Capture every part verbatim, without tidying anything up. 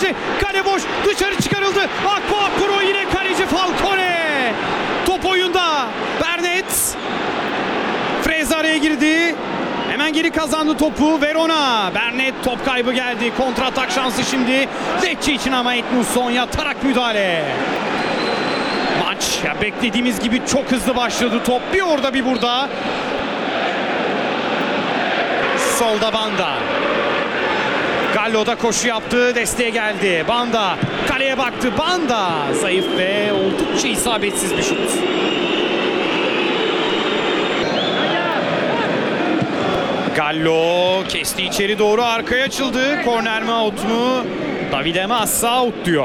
kaleci. Kale boş, dışarı çıkarıldı. Akpo Akpuro, yine kaleci Falcone. Top oyunda. Bernet. Freza araya girdi. Hemen geri kazandı topu Verona. Bernet, top kaybı geldi. Kontra atak şansı şimdi Lecce için ama Edmundson yatarak müdahale. Maç ya beklediğimiz gibi çok hızlı başladı top. Bir orada bir burada. Solda Banda. Gallo da koşu yaptı. Desteğe geldi. Banda kaleye baktı. Banda zayıf ve oldukça isabetsiz bir şut. Gallo kesti içeri doğru, arkaya açıldı. Korner mi out mu? Davide Massa out diyor.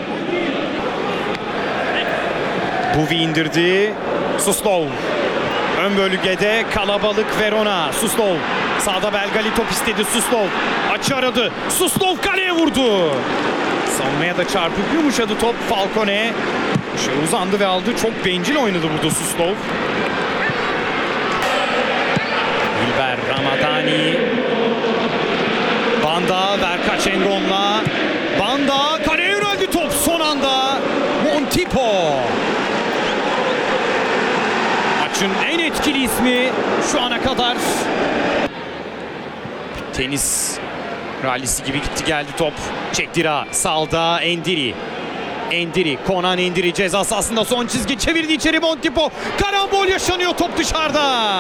Buvi indirdi. Suslov. Ön bölgede kalabalık Verona. Suslov. Sağda Belgali top istedi. Suslov. Açı aradı. Suslov kaleye vurdu. Savunmaya da çarpıp yumuşadı top. Falcone. Şey uzandı ve aldı. Çok bencil oynadı burada Suslov. Dilber Ramadani. Banda Verkaç Engon'la. Banda kaleye yöneldi top son anda. Montipo. Maçın en etkili ismi şu ana kadar. Tenis rallisi gibi gitti geldi top. Çektira sağda Endiri. Endiri, Konan Endiri ceza sahasında son çizgi çevirdi içeri Montipo. Karambol yaşanıyor, top dışarıda.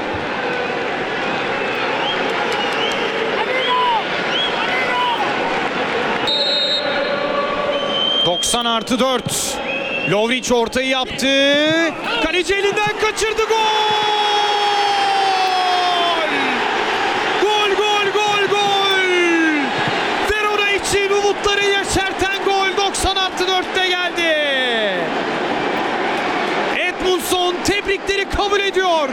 doksan artı dört. Lovric ortayı yaptı. Kaleci elinden kaçırdı. Gol! Gol, gol, gol, gol! Verona için umutları yeşerten gol doksan artı dörtte geldi. Edmundson tebrikleri kabul ediyor.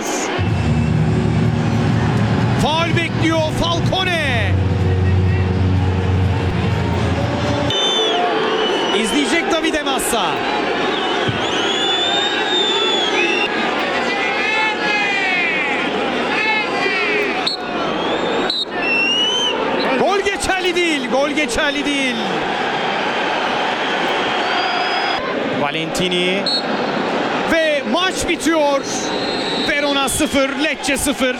Faul bekliyor Falcone. İzleyecek Davide Massa. Gol geçerli değil. Gol geçerli değil. Valentini. Ve maç bitiyor. Verona sıfır, Lecce sıfır.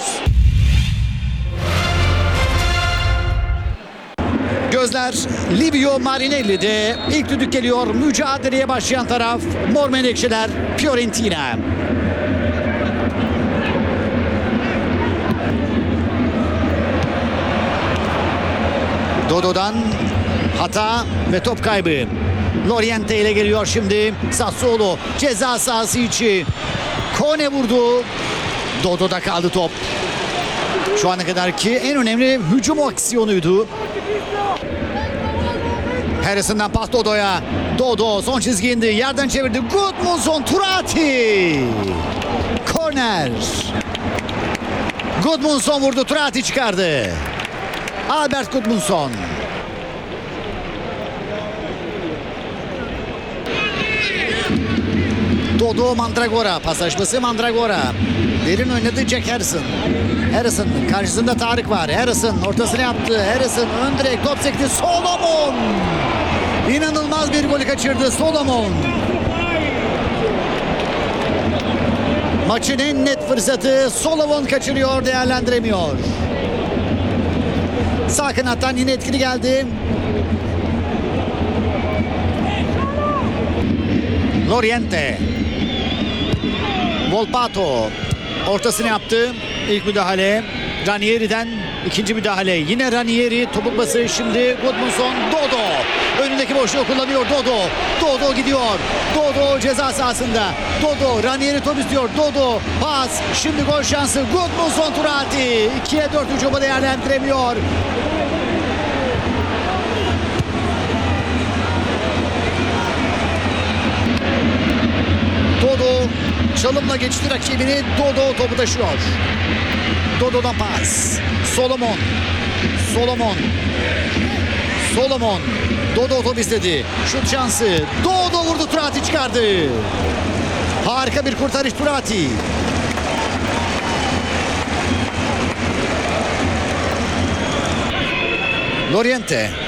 Gözler Livio Marinelli'de. İlk düdük geliyor. Mücadeleye başlayan taraf Mor Menekşeler, Fiorentina. Dodo'dan hata ve top kaybı. Loriente ile geliyor şimdi. Sassuolo ceza sahası içi. Kone vurdu. Dodo'da kaldı top. Şu ana kadarki en önemli hücum aksiyonuydu. Harrison'dan pas Dodo'ya. Dodo son çizgi indi. Yerden çevirdi. Gudmundsson, Turati. Korner. Gudmundsson vurdu. Turati çıkardı. Albert Gudmundsson. Dodo Mandragora. Pasajması Mandragora. Derin oynadı Jack Harrison. Harrison karşısında Tarık var. Harrison ortasını yaptı. Harrison ön direk top sekti. Solomon. İnanılmaz bir golü kaçırdı Solomon. Maçın en net fırsatı Solomon kaçırıyor, değerlendiremiyor. Sağ kanattan yine etkili geldi. Loriente. Volpato ortasını yaptı. İlk müdahale Ranieri'den, ikinci müdahale yine Ranieri. Topuk bası şimdi Gudmundsson. Dodo önündeki boşluğu kullanıyor. Dodo Dodo gidiyor. Dodo ceza sahasında. Dodo Ranieri top istiyor. Dodo pas. Şimdi gol şansı. Gudmundsson, Turati ikiye dört hücumu değerlendiremiyor. Dodo çalımla geçti rakibini. Dodo topu taşıyor. Dodo'dan pas. Solomon. Solomon. Solomon. Dodo top istedi. Şut şansı. Dodo vurdu. Turati çıkardı. Harika bir kurtarış Turati. Loriente.